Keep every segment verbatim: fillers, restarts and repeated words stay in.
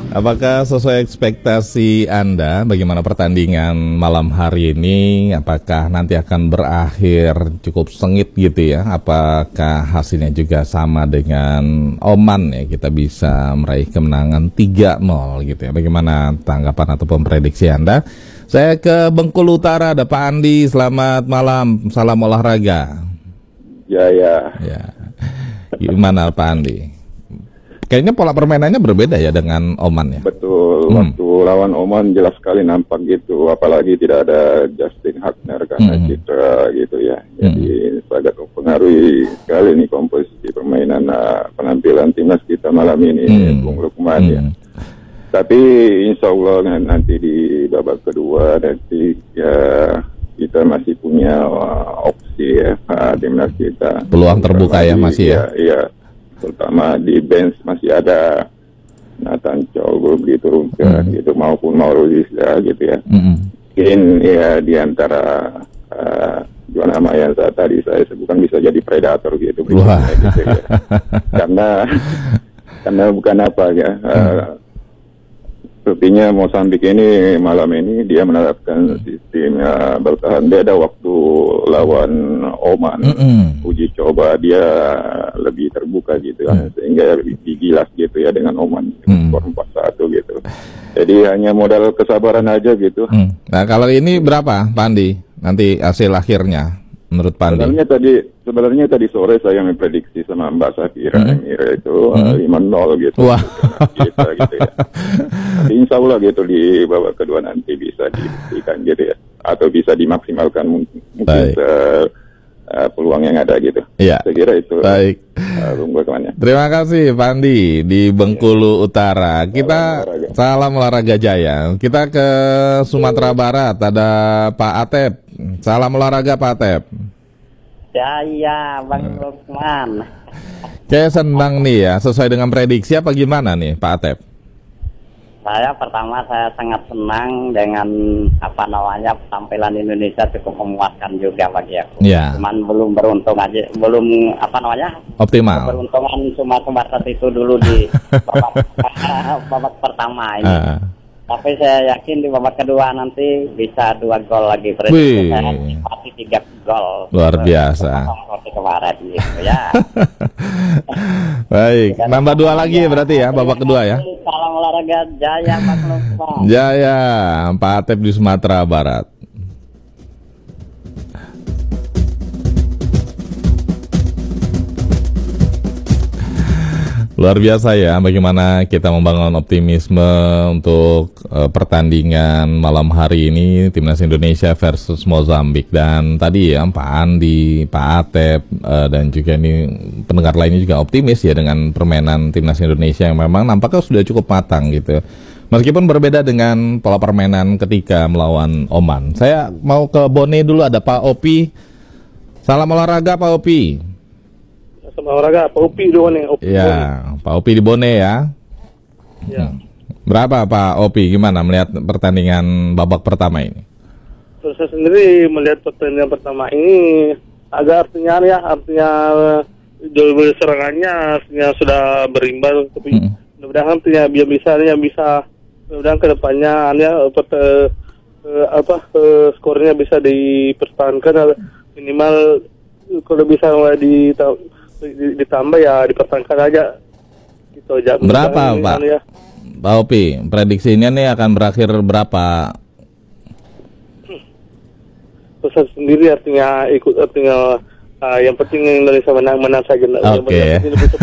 Apakah sesuai ekspektasi Anda bagaimana pertandingan malam hari ini? Apakah nanti akan berakhir cukup sengit gitu ya? Apakah hasilnya juga sama dengan Oman ya? Kita bisa meraih kemenangan tiga nol gitu ya. Bagaimana tanggapan ataupun prediksi Anda? Saya ke Bengkulu Utara, ada Pak Andi. Selamat malam, salam olahraga. Ya, ya. Ya. Gimana Pak Andi? Kayaknya pola permainannya berbeda ya dengan Oman ya? Betul, hmm. waktu lawan Oman jelas sekali nampak gitu, apalagi tidak ada Justin Hagner karena hmm. cedera gitu ya. Jadi hmm. sangat mempengaruhi sekali nih komposisi permainan uh, penampilan timnas kita malam ini, hmm. Bung Lukman hmm. ya. Tapi insya Allah nanti di babak kedua nanti ya kita masih punya uh, opsi ya, uh, timnas kita. Peluang terbuka ya masih ya? Iya. Terutama di bench masih ada Nathan Chow belum diturunkan mm. gitu maupun Mauro Zizda gitu ya. Mm-hmm. Mungkin ya di antara uh, Juan Amayan saat tadi saya sebutkan bisa jadi predator gitu, gitu, ya. karena karena bukan apa ya. Uh, Sepertinya Mozambik ini malam ini dia menerapkan sistem uh, bertahan. Dia ada waktu lawan Oman, mm-hmm. uji coba dia lebih terbuka gitu ya, mm. sehingga lebih digilas gitu ya dengan Oman, mm. skor empat satu gitu. Jadi hanya modal kesabaran aja gitu. Mm. Nah kalau ini berapa Pak Andi nanti hasil akhirnya menurut Pak Andi? Sebenarnya tadi sebenarnya tadi sore saya memprediksi sama Mbak Safira mm. Emira itu mm. lima nol gitu. Wah. Kita gitu ya. Insya Allah gitu di babak kedua nanti bisa dibuktikan gitu ya, atau bisa dimaksimalkan mungkin, mungkin uh, uh, peluang yang ada gitu. Iya. Saya kira itu. Baik. Uh, Terima kasih Pak Andi di Bengkulu ya. Utara. Kita salam olahraga. salam olahraga Jaya. Kita ke Sumatera Barat, ada Pak Atep. Salam olahraga Pak Atep. Jaya Bang Lukman. Kayak senang nih ya, sesuai dengan prediksi apa gimana nih Pak Atep? Saya pertama saya sangat senang dengan apa namanya tampilan Indonesia cukup memuaskan juga bagi aku. Ya. Cuman belum beruntung aja, belum apa namanya? Optimal. Beruntungan cuma sebatas itu dulu di babak, babak pertama ini. Uh. Tapi saya yakin di babak kedua nanti bisa dua gol lagi. Prediksi saya pasti tiga gol. Luar biasa. Seperti kemarin gitu ya. Baik, nambah dua lagi berarti ya babak kedua ya. Salam olahraga Jaya Pak Lukman. Jaya, Pak Atep di Sumatera Barat. Luar biasa ya bagaimana kita membangun optimisme untuk uh, pertandingan malam hari ini Timnas Indonesia versus Mozambik. Dan tadi ya Pak Andi, Pak Atep uh, dan juga ini pendengar lainnya juga optimis ya dengan permainan Timnas Indonesia yang memang nampaknya sudah cukup matang gitu. Meskipun berbeda dengan pola permainan ketika melawan Oman. Saya mau ke Bone dulu, ada Pak Opi. Salam olahraga Pak Opi. Sama olahraga, Pak Opi dulu nih. Opi ya, Bone. Pak Opi di Bone ya. Ya. Hmm. Berapa Pak Opi, gimana melihat pertandingan babak pertama ini? Terus saya sendiri melihat pertandingan pertama ini agak artinya ya, artinya jual serangannya artinya sudah berimbang, tapi hmm. mudah-mudahan artinya biar bisa ya bisa mudah-mudahan kedepannya ya peta, uh, apa uh, skornya bisa dipertahankan minimal kalau bisa di ditambah ya dipertahankan aja gitu aja. Berapa Pak? Ya. Pak Opi, prediksinya nih akan berakhir berapa? Pesan sendiri artinya ikut artinya uh, yang penting Indonesia menang menang saja. Oke. Okay.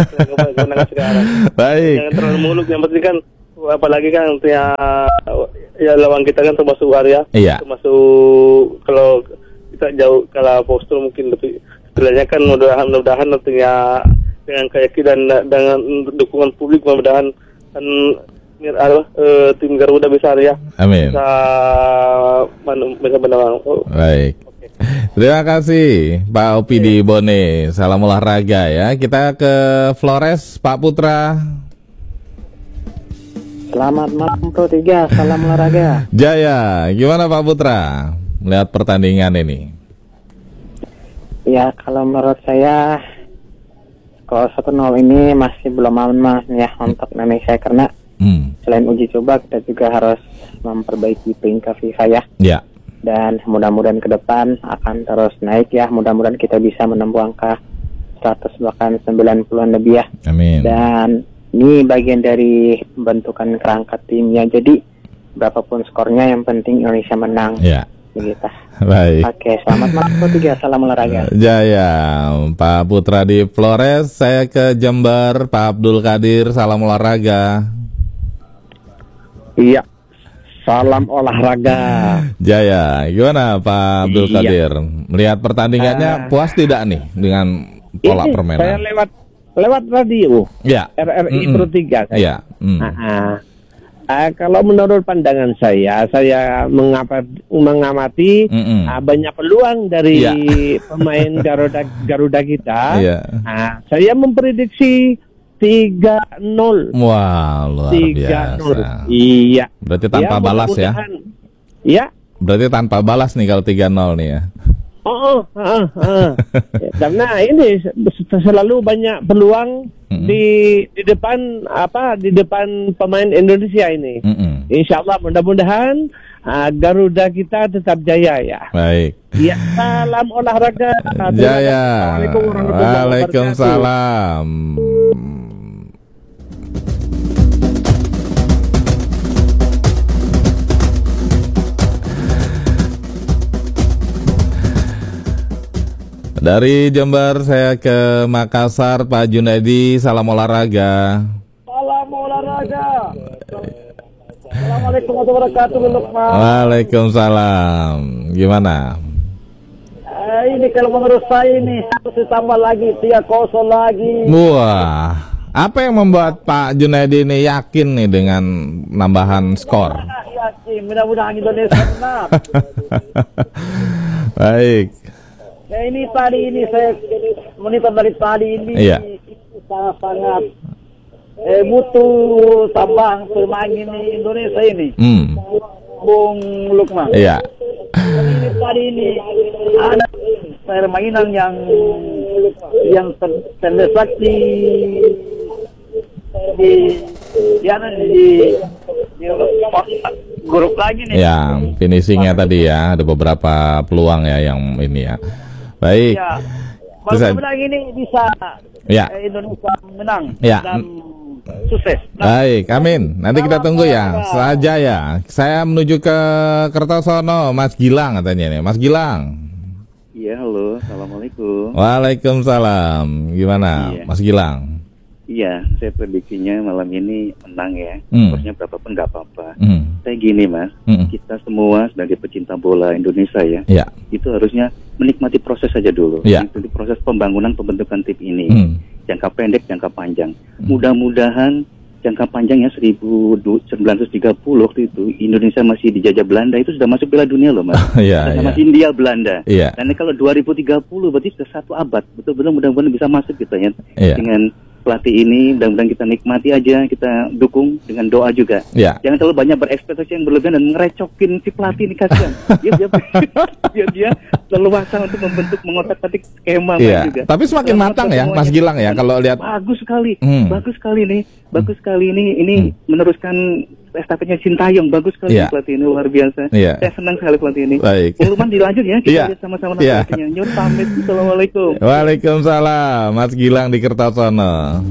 Baik. Jangan terlalu muluk, yang penting kan apalagi kan artinya ya lawan kita kan termasuk Arya. Iya. Termasuk kalau kita jauh kalah postur mungkin lebih sebenarnya kan mudah-mudahan mudah-mudahan nantinya dengan keyakinan dan dengan dukungan publik mudah-mudahan kan uh, tim Garuda bisa ya. Amin. Bisa bisa menang. Oh. Baik. Okay. Terima kasih Pak Opi okay. di Bone. Salam olahraga ya. Kita ke Flores, Pak Putra. Selamat malam Pro tiga, salam olahraga. Jaya, gimana Pak Putra melihat pertandingan ini? Ya, kalau menurut saya skor satu nol ini masih belum aman ya untuk Indonesia, karena Hmm. Selain uji coba, kita juga harus memperbaiki peringkat FIFA ya. Ya. Dan mudah-mudahan ke depan akan terus naik ya. Mudah-mudahan kita bisa menempuh angka seratus bahkan sembilan puluhan lebih ya. Amin. Dan ini bagian dari pembentukan kerangka timnya. Jadi berapapun skornya yang penting Indonesia menang. Ya. Begitu. Baik. Oke, selamat malam Pro tiga, salam olahraga. Jaya, Pak Putra di Flores. Saya ke Jember, Pak Abdul Qadir, salam olahraga. Iya, salam olahraga. Jaya, gimana Pak Abdul Iya. Qadir? Melihat pertandingannya Uh, puas tidak nih dengan pola Ini permainan? saya lewat lewat radio Ya. R R I Mm-mm. Pro tiga. Iya. Mm. Ah, ah. Ah, kalau menurut pandangan saya, saya mengapa, mengamati Mm-mm. ah, banyak peluang dari Iya. pemain Garuda Garuda kita. Iya. Ah, saya memprediksi tiga nol. Wah, luar tiga nol. biasa. Iya. Berarti tanpa Ya, balas ya? mudah-mudahan. Ya. Berarti tanpa balas nih kalau tiga nol nih ya. Oh, oh, ah, ah. Karena ini selalu banyak peluang Mm-mm. di di depan apa di depan pemain Indonesia ini. Mm-mm. Insya Allah mudah-mudahan ah, Garuda kita tetap jaya ya. Baik. Ya, salam olahraga. Jaya. Assalamualaikum warahmatullahi wabarakatuh. Waalaikumsalam. Dari Jember saya ke Makassar, Pak Junaidi, salam olahraga. Salam olahraga. Assalamualaikum warahmatullahi wabarakatuh, Lukman. Waalaikumsalam. Gimana? Eh, ini kalau menurut saya ini harus ditambah lagi tiga kosong lagi. Wah, apa yang membuat Pak Junaidi ini yakin nih dengan nambahan skor? Yakin, mudah-mudahan Indonesia menang. Baik. Ya ini tadi ini saya monitor dari tadi ini Iya. itu sangat-sangat eh, butuh tambahan pemain ini Indonesia ini. Hmm. Bung Lukman. Iya. Ini tadi ini ada permainan yang yang ter- terdesak di di di, di, di grup lagi nih. Ya, finishingnya tadi ya, ada beberapa peluang ya yang ini ya. Baik. Ya. Terus saya- Mudah-mudahan ini bisa Ya. eh, Indonesia menang Ya. dan sukses. Nah, Baik, amin. Nanti kita tunggu ya. Saja ya. Saya menuju ke Kertosono, Mas Gilang katanya nih. Mas Gilang. Iya, halo, assalamualaikum. Waalaikumsalam. Gimana, Iya. Mas Gilang? Iya, saya prediksinya malam ini menang ya. Hmm. Skornya berapapun nggak apa-apa. Hmm. Saya gini mas, Hmm. kita semua sebagai pecinta bola Indonesia ya, Ya. itu harusnya menikmati proses saja dulu. Ya. Itu proses pembangunan pembentukan tim ini, Hmm. jangka pendek, jangka panjang. Mudah-mudahan jangka panjangnya seribu sembilan ratus tiga puluh waktu itu Indonesia masih dijajah Belanda, itu sudah masuk Piala Dunia loh mas. Iya, Sama iya. Hindia Belanda. Iya. Dan kalau dua ribu tiga puluh berarti sudah satu abad. Betul-betul mudah-mudahan bisa masuk gitu ya. Iya. Dengan pelatih ini, mudah-mudahan kita nikmati aja, kita dukung dengan doa juga. Ya. Jangan terlalu banyak berekspektasi yang berlebihan dan ngerecokin si pelatih ini, kasihan. Dia dia dia, dia leluasa untuk membentuk mengotak-atik skema Iya. main juga. Tapi semakin Selamat matang ya, semuanya. Mas Gilang ya, kalau lihat. Bagus sekali, Hmm. bagus sekali nih, bagus sekali ini, ini meneruskan estafetnya Sintayong, bagus sekali Iya. pelatih ini, luar biasa. Iya. Saya senang sekali pelatih ini. Baik. Uluman dilanjut ya, kita Iya. lihat sama-sama Iya. nantinya. Nyun pamit, assalamualaikum. Waalaikumsalam, Mas Gilang di Kertosono.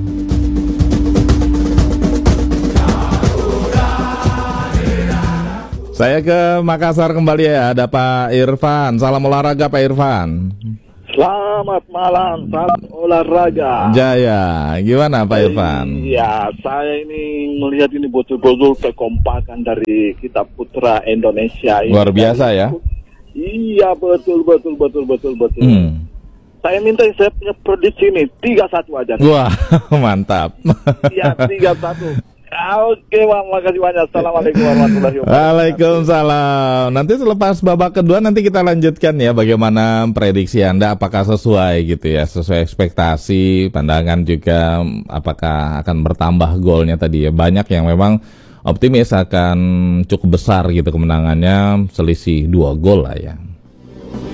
Saya ke Makassar kembali ya, ada Pak Irfan. Salam olahraga Pak Irfan. Selamat malam, salam olahraga. Jaya, gimana Pak Irfan? Iya, saya ini melihat ini betul-betul kekompakan dari kita putra Indonesia ini. Luar biasa ya. Iya, betul, betul, betul, betul, betul. Hmm. Saya minta saya punya prediksi ini tiga satu aja. Wah, mantap. Iya, tiga satu. Oke, Bang, makasih banyak. Assalamualaikum warahmatullahi wabarakatuh. Waalaikumsalam. Nanti selepas babak kedua nanti kita lanjutkan ya bagaimana prediksi Anda, apakah sesuai gitu ya, sesuai ekspektasi, pandangan juga apakah akan bertambah golnya tadi ya. Banyak yang memang optimis akan cukup besar gitu kemenangannya, selisih dua gol lah ya.